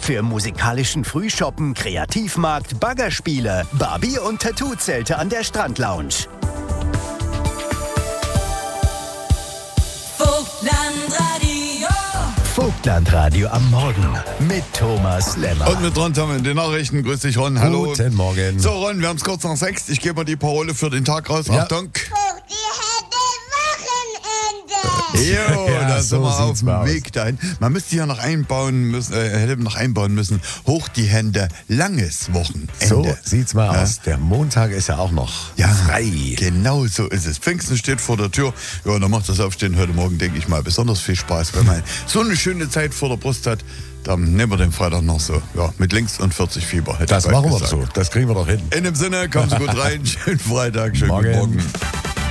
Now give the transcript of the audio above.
Für musikalischen Frühschoppen, Kreativmarkt, Baggerspiele, Barbie- und Tattoo-Zelte an der Strandlounge. Vogtlandradio am Morgen mit Thomas Lemmer. Und mit Ron haben wir die Nachrichten. Grüß dich, Ron. Hallo. Guten Morgen. So, Ron, wir haben es kurz nach 6. Ich gebe mal die Parole für den Tag raus. Ja. Achtung. Wochenende! Jo, Ja, da sind so wir auf sieht's dem mal aus. Weg dahin. Man müsste ja noch hätte noch einbauen müssen. Hoch die Hände, langes Wochenende. So sieht's mal Ja. aus. Der Montag ist ja auch noch frei. Genau so ist es. Pfingsten steht vor der Tür. Ja, dann macht das Aufstehen heute Morgen, denke ich mal, besonders viel Spaß. Wenn man so eine schöne Zeit vor der Brust hat, dann nehmen wir den Freitag noch so. Ja, mit links und 40 Fieber. Hätte Das ich bald machen wir gesagt. so. Das kriegen wir doch hin. In dem Sinne, kommen Sie gut rein. Schönen Freitag, schönen guten Morgen. Morgen.